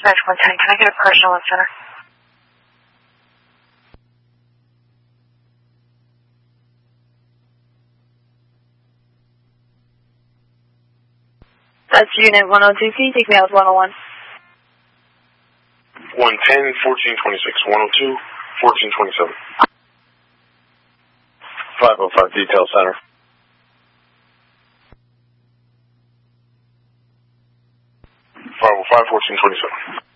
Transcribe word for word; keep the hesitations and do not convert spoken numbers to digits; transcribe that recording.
Dispatch one ten, can I get a personal in center? That's Unit one oh two P, take me out one oh one. one ten, fourteen twenty-six, one oh two, fourteen twenty-seven. five oh five Detail Center. five oh five, fourteen twenty-seven.